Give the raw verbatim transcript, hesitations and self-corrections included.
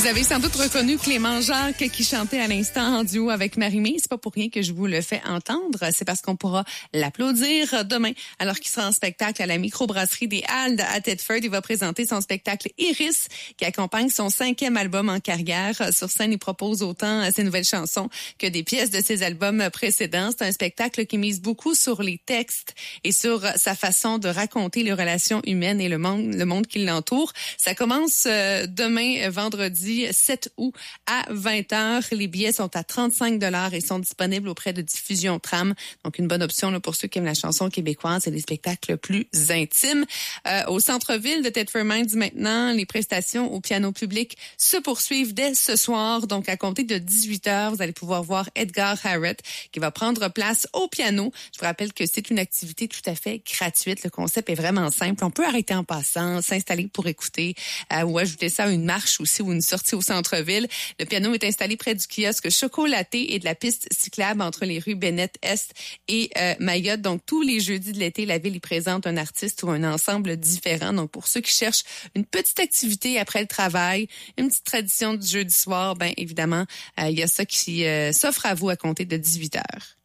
Vous avez sans doute reconnu Clément Jacques qui chantait à l'instant en duo avec Marie-Mé. C'est pas pour rien que je vous le fais entendre. C'est parce qu'on pourra l'applaudir demain alors qu'il sera en spectacle à la microbrasserie des Halles à Thetford. Il va présenter son spectacle Iris qui accompagne son cinquième album en carrière. Sur scène, il propose autant ses nouvelles chansons que des pièces de ses albums précédents. C'est un spectacle qui mise beaucoup sur les textes et sur sa façon de raconter les relations humaines et le monde, le monde qui l'entoure. Ça commence demain, vendredi sept août à vingt heures. Les billets sont à trente-cinq dollars et sont disponibles auprès de Diffusion Tram. Donc, une bonne option là, pour ceux qui aiment la chanson québécoise et les spectacles plus intimes. Euh, au centre-ville de Thetford Mines, maintenant, les prestations au piano public se poursuivent dès ce soir. Donc, à compter de dix-huit heures, vous allez pouvoir voir Edgar Harrett qui va prendre place au piano. Je vous rappelle que c'est une activité tout à fait gratuite. Le concept est vraiment simple. On peut arrêter en passant, s'installer pour écouter euh, ou ajouter ça à une marche aussi ou une sortie au centre-ville. Le piano est installé près du kiosque chocolaté et de la piste cyclable entre les rues Bennett-Est et euh, Mayotte. Donc, tous les jeudis de l'été, la ville y présente un artiste ou un ensemble différent. Donc, pour ceux qui cherchent une petite activité après le travail, une petite tradition du jeudi soir, ben évidemment, euh, il y a ça qui euh, s'offre à vous à compter de dix-huit heures.